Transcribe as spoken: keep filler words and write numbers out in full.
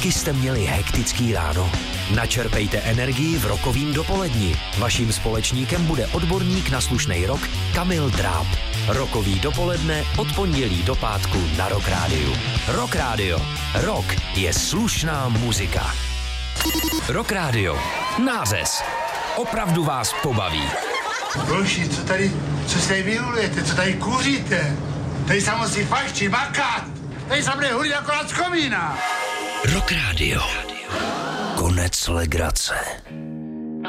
Taky jste měli hektický ráno? Načerpejte energii v rokovým dopoledni. Vaším společníkem bude odborník na slušnej rock Kamil Dráb. Rokový dopoledne od pondělí do pátku na Rock Rádiu. Rock Radio. Rock je slušná muzika. Rock Radio. Nářez. Opravdu vás pobaví. Boži, co tady, co se tady vylujete, co tady kouříte? Tady se musí fajčit, makat. Tady se bude hulit akorát z komína. Rock Radio. Konec legrace.